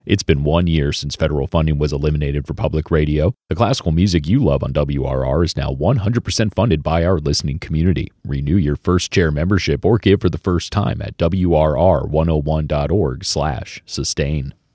It's been 1 year since federal funding was eliminated for public radio. The classical music you love on WRR is now 100% funded by our listening community. Renew your first chair membership or give for the first time at WRR101.org/sustain.